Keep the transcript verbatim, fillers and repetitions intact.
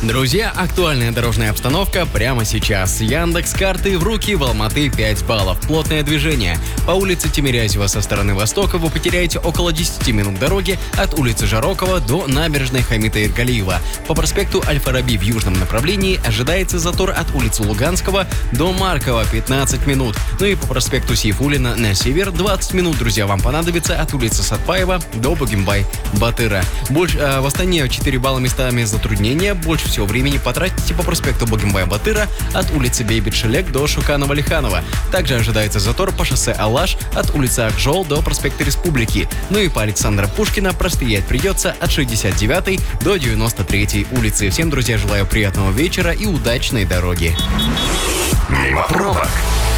Друзья, актуальная дорожная обстановка прямо сейчас. Яндекс.Карты в руки, в Алматы пять баллов. Плотное движение. По улице Тимирязева со стороны востока вы потеряете около десять минут дороги от улицы Жарокова до набережной Хамита Иргалиева. По проспекту Аль-Фараби в южном направлении ожидается затор от улицы Луганского до Маркова пятнадцать минут. Ну и по проспекту Сейфуллина на север двадцать минут, друзья, вам понадобится от улицы Сатпаева до Бугимбай-Батыра. Больше, э, в Астане четыре балла местами затруднения. Больше всего времени потратите по проспекту Бугимбай-Батыра от улицы Бейбит-Шелек до Шуканова-Лиханова. Также ожидается затор по шоссе Алаш от улицы Акжол до проспекта Республики. Ну и по Александра Пушкина простоять придется от шестьдесят девятой до девяносто третьей улицы. Всем, друзья, желаю приятного вечера и удачной дороги. Мимо пробок.